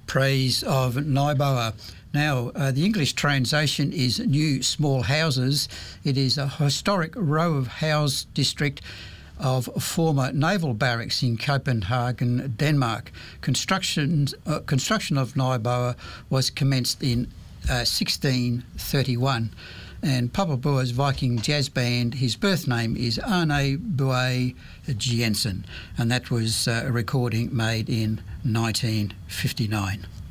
praise of Nyboa. Now, the English translation is New Small Houses. It is a historic row of house district of former naval barracks in Copenhagen, Denmark. Construction of Nyboa was commenced in 1631. And Papa Bua's Viking jazz band, his birth name is Arne Bue Jensen, and that was a recording made in 1959.